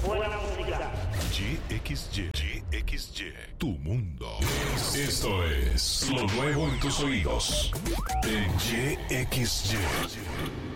Buena música. YXY, tu mundo. Esto es lo nuevo en tus oídos. En YXY.